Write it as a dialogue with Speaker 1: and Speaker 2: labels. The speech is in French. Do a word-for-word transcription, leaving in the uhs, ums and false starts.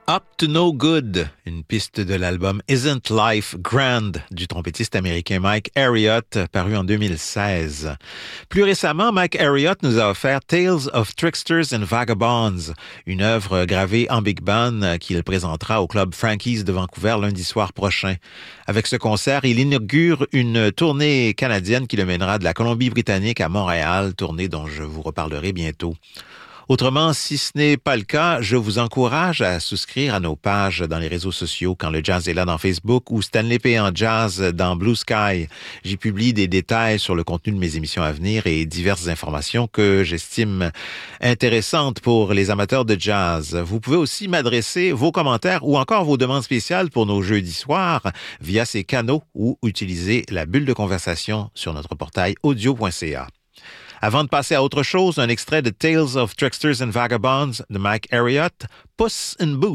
Speaker 1: Up to No Good, une piste de l'album Isn't Life Grand du trompettiste américain Mike Harriott, paru en deux mille seize. Plus récemment, Mike Harriott nous a offert Tales of Tricksters and Vagabonds, une œuvre gravée en big band qu'il présentera au club Frankie's de Vancouver lundi soir prochain. Avec ce concert, il inaugure une tournée canadienne qui le mènera de la Colombie-Britannique à Montréal, tournée dont je vous reparlerai bientôt. Autrement, si ce n'est pas le cas, je vous encourage à souscrire à nos pages dans les réseaux sociaux Quand le jazz est là dans Facebook ou Stanley P. en jazz dans Blue Sky. J'y publie des détails sur le contenu de mes émissions à venir et diverses informations que j'estime intéressantes pour les amateurs de jazz. Vous pouvez aussi m'adresser vos commentaires ou encore vos demandes spéciales pour nos jeudis soirs via ces canaux ou utiliser la bulle de conversation sur notre portail audio point c a. Avant de passer à autre chose, un extrait de Tales of Tricksters and Vagabonds de Mike Harriott, Puss in Boots.